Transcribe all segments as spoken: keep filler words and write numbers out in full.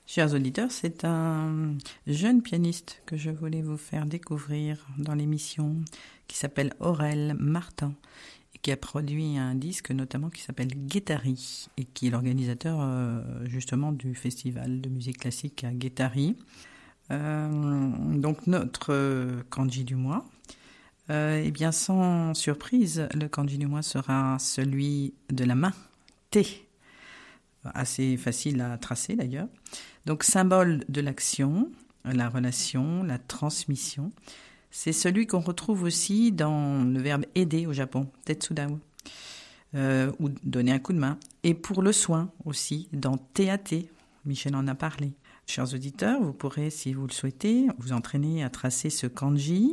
Chers auditeurs, c'est un jeune pianiste que je voulais vous faire découvrir dans l'émission qui s'appelle Aurel Martin et qui a produit un disque notamment qui s'appelle Guettari et qui est l'organisateur euh, justement du festival de musique classique à Guettari. Euh, donc notre euh, kanji du mois, euh, eh bien sans surprise, le kanji du mois sera celui de la main, T. Assez facile à tracer d'ailleurs. Donc, symbole de l'action, la relation, la transmission. C'est celui qu'on retrouve aussi dans le verbe aider au Japon, tetsudau, euh, ou donner un coup de main. Et pour le soin aussi, dans teate, Michel en a parlé. Chers auditeurs, vous pourrez, si vous le souhaitez, vous entraîner à tracer ce kanji,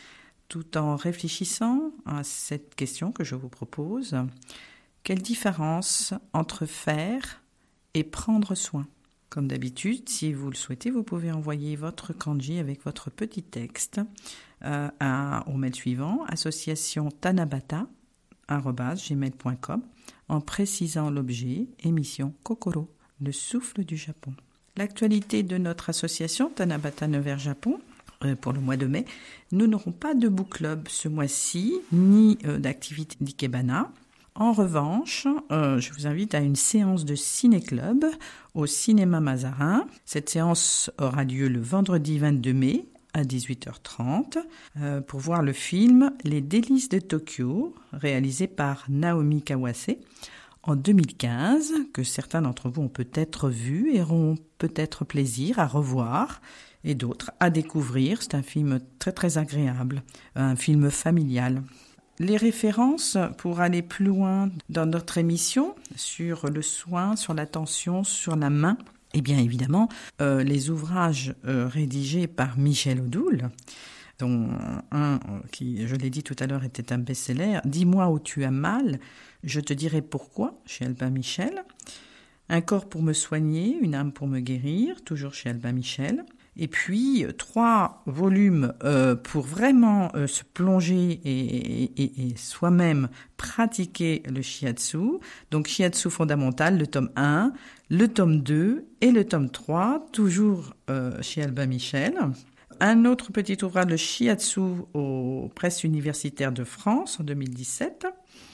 tout en réfléchissant à cette question que je vous propose. Quelle différence entre faire et prendre soin? Comme d'habitude, si vous le souhaitez, vous pouvez envoyer votre kanji avec votre petit texte euh, à, au mail suivant, association tanabata arobase gmail point com, en précisant l'objet émission Kokoro, le souffle du Japon. L'actualité de notre association Tanabata Nevers Japon, euh, pour le mois de mai, nous n'aurons pas de book club ce mois-ci, ni euh, d'activité d'ikebana. En revanche, euh, je vous invite à une séance de ciné-club au cinéma Mazarin. Cette séance aura lieu le vendredi vingt-deux mai à dix-huit heures trente euh, pour voir le film Les délices de Tokyo, réalisé par Naomi Kawase en deux mille quinze, que certains d'entre vous ont peut-être vu et auront peut-être plaisir à revoir, et d'autres à découvrir. C'est un film très très agréable, un film familial. Les références pour aller plus loin dans notre émission sur le soin, sur l'attention, sur la main, et bien évidemment euh, les ouvrages euh, rédigés par Michel Odoul, dont un qui, je l'ai dit tout à l'heure, était un best-seller, « Dis-moi où tu as mal, je te dirai pourquoi » chez Albin Michel, « Un corps pour me soigner, une âme pour me guérir » toujours chez Albin Michel. Et puis, trois volumes euh, pour vraiment euh, se plonger et, et, et soi-même pratiquer le shiatsu. Donc, shiatsu fondamental, le tome un, le tome deux et le tome trois, toujours euh, chez Albin Michel. Un autre petit ouvrage, le shiatsu aux presses universitaires de France en deux mille dix-sept.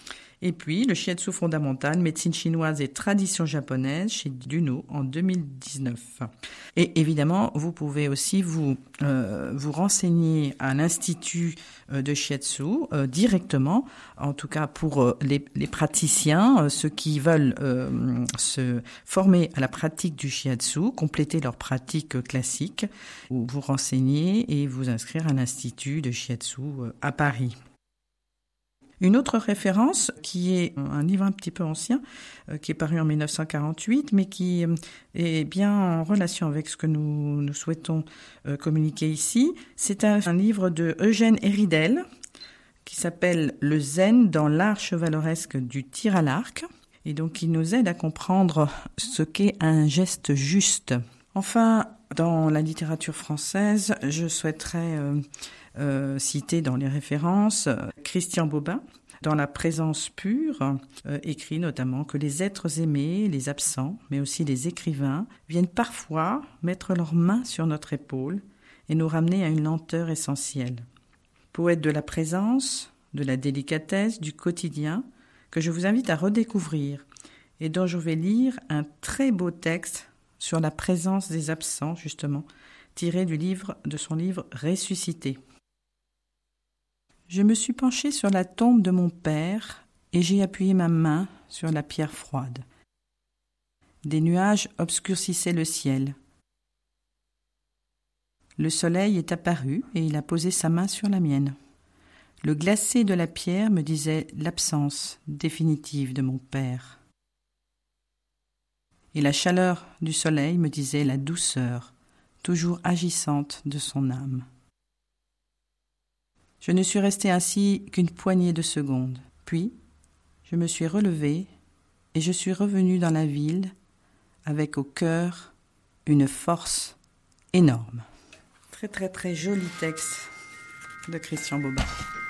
Et puis, le shiatsu fondamental, médecine chinoise et tradition japonaise chez Duno en deux mille dix-neuf. Et évidemment, vous pouvez aussi vous, euh, vous renseigner à l'Institut de shiatsu euh, directement, en tout cas pour euh, les, les praticiens, euh, ceux qui veulent euh, se former à la pratique du shiatsu, compléter leur pratique classique, ou vous renseigner et vous inscrire à l'Institut de shiatsu euh, à Paris. Une autre référence, qui est un livre un petit peu ancien, euh, qui est paru en dix-neuf cent quarante-huit, mais qui euh, est bien en relation avec ce que nous, nous souhaitons euh, communiquer ici. C'est un, un livre de Eugène Héridel, qui s'appelle « Le zen dans l'art chevaleresque du tir à l'arc ». Et donc, il nous aide à comprendre ce qu'est un geste juste. Enfin, dans la littérature française, je souhaiterais... Euh, Euh, cité dans les références, Christian Bobin, dans La présence pure, euh, écrit notamment que les êtres aimés, les absents, mais aussi les écrivains, viennent parfois mettre leurs mains sur notre épaule et nous ramener à une lenteur essentielle. Poète de la présence, de la délicatesse, du quotidien, que je vous invite à redécouvrir et dont je vais lire un très beau texte sur la présence des absents, justement, tiré du livre, de son livre « Ressuscité ». Je me suis penchée sur la tombe de mon père et j'ai appuyé ma main sur la pierre froide. Des nuages obscurcissaient le ciel. Le soleil est apparu et il a posé sa main sur la mienne. Le glacé de la pierre me disait l'absence définitive de mon père. Et la chaleur du soleil me disait la douceur, toujours agissante de son âme. Je ne suis restée ainsi qu'une poignée de secondes. Puis, je me suis relevée et je suis revenue dans la ville avec au cœur une force énorme. Très très très joli texte de Christian Bobin.